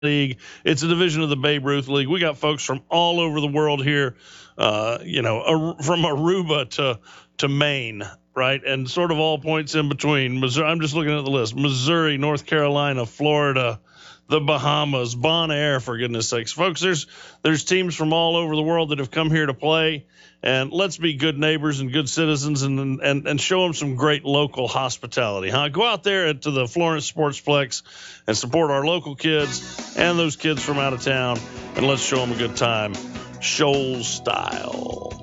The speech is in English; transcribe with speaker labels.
Speaker 1: League. It's a division of the Babe Ruth League. We got folks from all over the world here, from Aruba to Maine, right? And sort of all points in between. Missouri, I'm just looking at the list. Missouri, North Carolina, Florida, the Bahamas, Bonaire, for goodness sakes. Folks, there's teams from all over the world that have come here to play. And let's be good neighbors and good citizens and show them some great local hospitality. Go out there to the Florence Sportsplex and support our local kids and those kids from out of town, and let's show them a good time, Shoals style.